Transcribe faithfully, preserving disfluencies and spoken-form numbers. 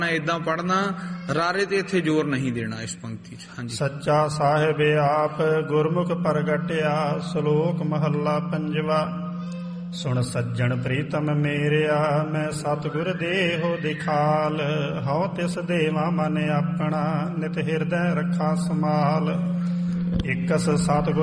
ਏਦਾਂ ਪੜ੍ਹਨਾ, ਰਾਰੇ ਤੇ ਇੱਥੇ ਜ਼ੋਰ ਨਹੀਂ ਦੇਣਾ ਇਸ ਪੰਕਤੀ 'ਚ। ਹਾਂਜੀ। ਸੱਚਾ ਸਾਹਿਬ ਆਪ ਗੁਰਮੁਖ ਪ੍ਰਗਟਿਆ, ਸ਼ਲੋਕ ਮਹੱਲਾ ਪੰਜਵਾ। ਸੁਣ ਸੱਜਣ ਪ੍ਰੀਤਮ ਮੇਰਿਆ, ਮੈਂ ਸਤਿਗੁਰ ਦੇਹੋ ਦਿਖਾਲ, ਹਉ ਤਿਸ ਦੇਵਾ ਮਨ ਆਪਣਾ, ਨਿਤ ਹਿਰਦੈ ਰੱਖਾ ਸਮਾਲ। ਇਕਸ ਸਤਿਗੁਰ